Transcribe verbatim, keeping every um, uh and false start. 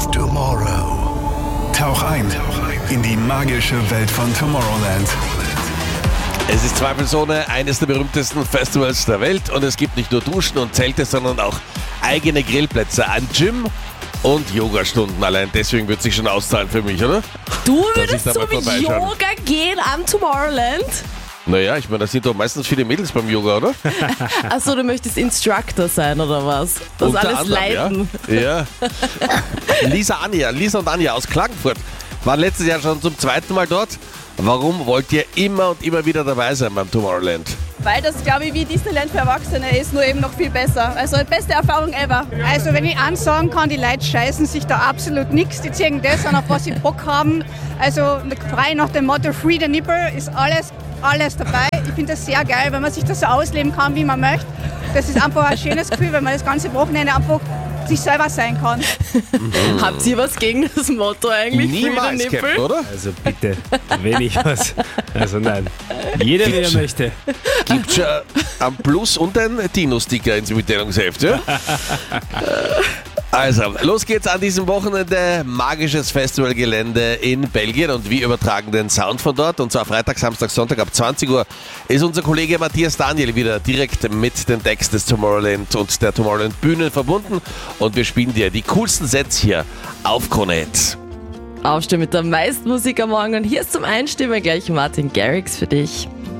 Tomorrow. Tauch ein in die magische Welt von Tomorrowland. Es ist zweifelsohne eines der berühmtesten Festivals der Welt und es gibt nicht nur Duschen und Zelte, sondern auch eigene Grillplätze, ein Gym und Yogastunden. Allein deswegen wird sich schon auszahlen für mich, oder? Du Dass ich würdest da zum mal vorbeischaue. Yoga gehen am Tomorrowland? Naja, ich meine, da sind doch meistens viele Mädels beim Yoga, oder? Achso, du möchtest Instructor sein, oder was? Das Unter alles anderem, leiten. Ja. ja. Lisa Anja, Lisa und Anja aus Klagenfurt waren letztes Jahr schon zum zweiten Mal dort. Warum wollt ihr immer und immer wieder dabei sein beim Tomorrowland? Weil das, glaube ich, wie Disneyland für Erwachsene ist, nur eben noch viel besser. Also beste Erfahrung ever. Also wenn ich eins sagen kann, die Leute scheißen sich da absolut nichts. Die ziehen das an, auf was sie Bock haben. Also frei nach dem Motto Free the Nipple ist alles, alles dabei. Ich finde das sehr geil, wenn man sich das so ausleben kann, wie man möchte. Das ist einfach ein schönes Gefühl, wenn man das ganze Wochenende einfach sich selber sein kann. Mhm. Habt ihr was gegen das Motto eigentlich? Niemals, Free the Captain, Nipple? oder? Also bitte, wenn ich was. Also nein. Jeder, wie er möchte. Gibt schon ein Plus und ein Dino-Sticker ins Mitteilungsheft, ja? Also, los geht's an diesem Wochenende. Magisches Festivalgelände in Belgien und wir übertragen den Sound von dort. Und zwar Freitag, Samstag, Sonntag ab zwanzig Uhr ist unser Kollege Matthias Daniel wieder direkt mit dem Text des Tomorrowland und der Tomorrowland Bühne verbunden. Und wir spielen dir die coolsten Sets hier auf Krone-Hit. Aufstehen mit der meisten Musik am Morgen und hier ist zum Einstimmen gleich Martin Garrix für dich.